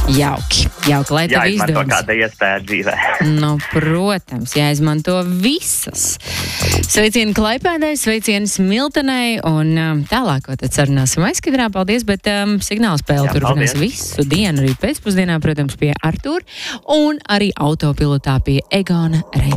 Jauki, lai tev izdodas. Jāizmanto kāda iespēja dzīvē. Nu, protams, jāizmanto visas. Sveicieni Klaipēdai, sveicieni Smiltenei un tālāk, ko tad sarunāsim aizskidrā. Paldies, bet signāla spēle turpinās visu dienu, arī pēcpusdienā, protams, pie Artūra un arī autopilotā pie Egona Reina.